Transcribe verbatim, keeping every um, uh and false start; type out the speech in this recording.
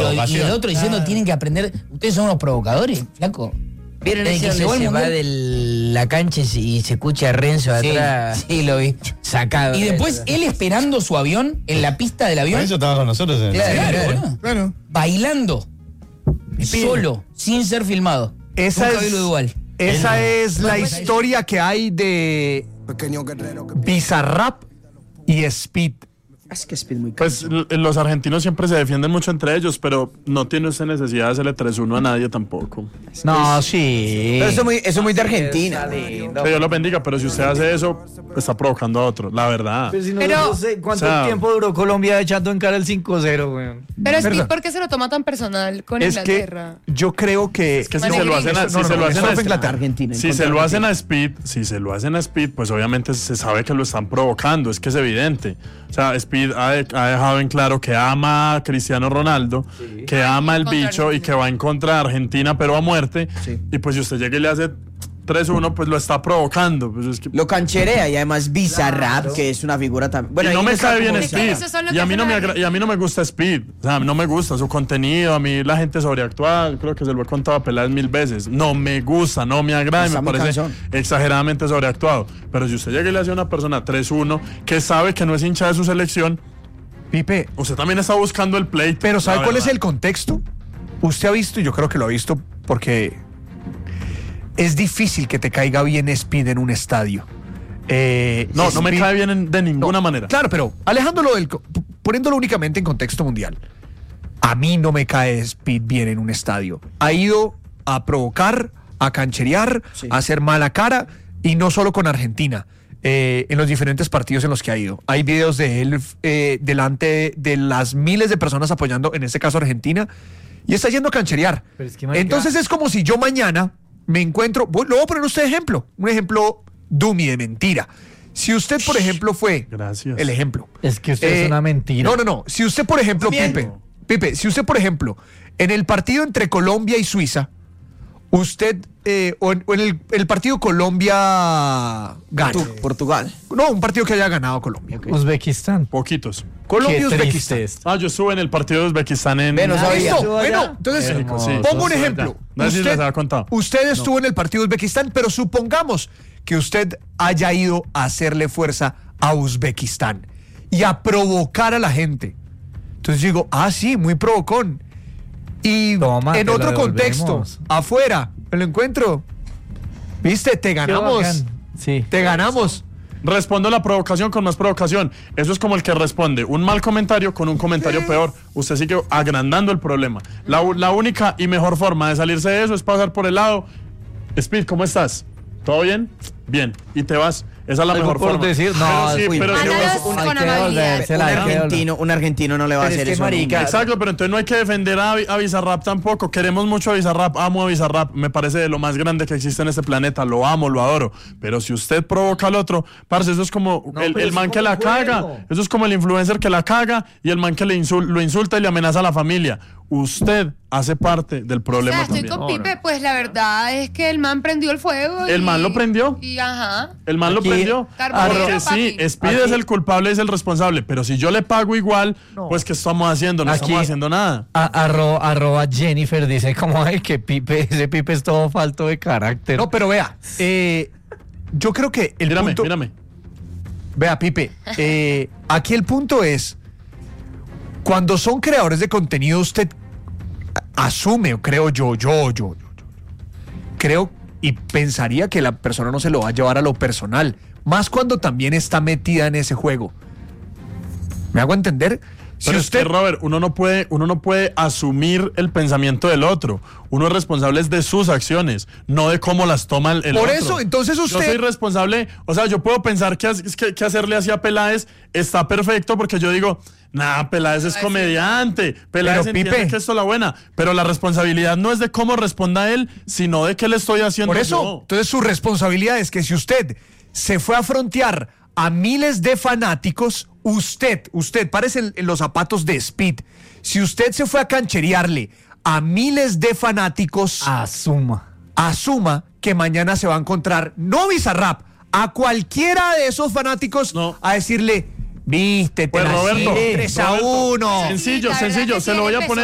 provocación. Y el otro diciendo, Claro. tienen que aprender. Ustedes son unos provocadores, flaco. ¿Vieron Desde ese que donde llegó se al va Mundial- de la cancha y se- y se escucha a Renzo Sí, atrás? sí, lo vi. Sacado. Y después él esperando su avión en la pista del Por avión. eso estaba con nosotros. En Claro, Claro, claro. boludo. Claro. Bailando. Solo, sin ser filmado. Esa Nunca vi es, lo igual. esa es la historia que hay de Bizarrap y Speed. Es que Speed muy Pues l- los argentinos siempre se defienden mucho entre ellos, pero no tiene usted necesidad de hacerle tres uno a nadie tampoco. No, sí. Pero eso es muy, eso es muy de Argentina. Que Dios lo bendiga, pero si usted hace eso, está provocando a otro, la verdad. Pero si no, Pero- no sé cuánto O sea, tiempo duró Colombia echando en cara el cinco cero, weón. Pero Speed, ¿Verdad? ¿por qué se lo toma tan personal con Es que Inglaterra? yo creo que... Es que si se lo hacen a, No, si no, se no, lo hacen eso a fue Inglaterra. Argentina. en si contra se de lo hacen Argentina. a Speed, si se lo hacen a Speed, pues obviamente se sabe que lo están provocando, es que es evidente. O sea, Speed ha, de- ha dejado en claro que ama a Cristiano Ronaldo, que ama el Contra bicho y Argentina. que va en contra de Argentina, pero a muerte. Sí. Y pues si usted llega y le hace tres uno, pues lo está provocando. Pues es que, Lo cancherea y además Bizarrap, que es una figura también. Bueno, y no ahí me está cae bien como- Es que Speed. esos son lo Y que a, mí hacen no me la agra- gente. y a mí no me gusta Speed. O sea, no me gusta su contenido. A mí la gente sobreactúa. Creo que se lo he contado a Peláez mil veces. No me gusta, no me agrada. y Está Me muy parece cansón. exageradamente sobreactuado. Pero si usted llega y le hace a una persona tres uno que sabe que no es hincha de su selección, Pipe, usted también está buscando el pleito. pero ¿sabe la cuál es verdad. el contexto? Usted ha visto, y yo creo que lo ha visto porque es difícil que te caiga bien Speed en un estadio. Eh, No, no me Speed- cae bien en- de ninguna No, manera. Claro, pero alejándolo del... co- p- poniéndolo únicamente en contexto mundial. A mí no me cae Speed bien en un estadio. Ha ido a provocar, a cancherear, Sí. a hacer mala cara, y no solo con Argentina, eh, en los diferentes partidos en los que ha ido. Hay videos de él eh, delante de las miles de personas apoyando, en este caso Argentina, y está yendo a cancherear. Pero es que, marica- Entonces es como si yo mañana me encuentro, voy- lo voy a poner a usted de ejemplo, un ejemplo dummy de mentira. Si usted, por ejemplo, fue Gracias. el ejemplo. Es que usted Eh, es una mentira. No, no, no. Si usted, por ejemplo, Bien. Pipe, Pipe, si usted, por ejemplo, en el partido entre Colombia y Suiza, usted, eh, o en, o en el, el partido Colombia gana. Portu- Portugal. No, un partido que haya ganado Colombia. Uzbekistán. Poquitos. Colombia y Qué Uzbekistán. triste. Ah, yo estuve en el partido de Uzbekistán en. Ve, no sabía. Listo. ¿Estuvo allá? Bueno, entonces, México, sí. pongo un Estuve ejemplo. allá. No sé si les había contado. usted estuvo en el partido de Uzbekistán, pero supongamos que usted haya ido a hacerle fuerza a Uzbekistán y a provocar a la gente. Entonces digo, ah, sí, muy provocón. Y Toma, en te otro lo contexto, devolvemos. afuera, me lo encuentro. ¿Viste? Te Qué ganamos. bacán. Sí. Te ganamos. Respondo la provocación con más provocación. Eso es como el que responde un mal comentario con un comentario peor. Usted sigue agrandando el problema. La, u- la única y mejor forma de salirse de eso es pasar por el lado. Speed, ¿cómo estás? ¿Todo bien? Bien. Y te vas. Esa es la Algo mejor por forma. decir, no, pero sí, uy, pero sí, Mándalo pues, con hay que amabilidad. devolvérsela, Un hay que devolver- argentino, un argentino no le va a Pero es hacer que, eso. a un- marica, Exacto, pero entonces no hay que defender a, a Bizarrap tampoco. Queremos mucho a Bizarrap, amo a Bizarrap, me parece de lo más grande que existe en este planeta, lo amo, lo adoro. Pero si usted provoca al otro, parce, eso es como No, el, pero el eso man es que como la un juego. caga, eso es como el influencer que la caga y el man que le insul- lo insulta y le amenaza a la familia. Usted hace parte del O problema sea, estoy también. con Pipe, pues la verdad es que el man prendió el fuego. ¿El y- man lo prendió? Y ajá. El man Aquí- lo prendió. Carbonero, Porque sí, papi. Speed Aquí- es el culpable, es el responsable. Pero si yo le pago igual, pues ¿qué estamos haciendo? No Aquí- estamos haciendo nada. A- arro- arroba Jennifer dice como ay que Pipe, ese Pipe es todo falto de carácter. No, pero vea, eh, yo creo que el Mírame, punto... mírame. Vea, Pipe, eh, aquí el punto es, cuando son creadores de contenido, usted asume, o creo yo, yo, yo, yo, yo, creo y pensaría que la persona no se lo va a llevar a lo personal, más cuando también está metida en ese juego. ¿Me hago entender? Si Pero usted... es que, Robert, uno no puede, uno no puede asumir el pensamiento del otro. Uno es responsable de sus acciones, no de cómo las toma el, el Por otro. eso, entonces Yo usted... soy responsable, o sea, yo puedo pensar que, as- que, que hacerle así a Peláez está perfecto porque yo digo, nah, Peláez es comediante, Peláez Pero, entiende Pipe. que esto es la buena, pero la responsabilidad no es de cómo responda él, sino de qué le estoy haciendo Por eso, yo. entonces su responsabilidad es que si usted se fue a frontear a miles de fanáticos, usted, usted, párese en, en los zapatos de Speed, si usted se fue a cancherearle a miles de fanáticos, Asuma. asuma que mañana se va a encontrar, no Bizarrap, a cualquiera de esos fanáticos No. a decirle, viste, te Pues la Roberto, hice, tres a Roberto, uno. sencillo, Sí, la verdad sencillo, que se sí, lo voy a empezó poner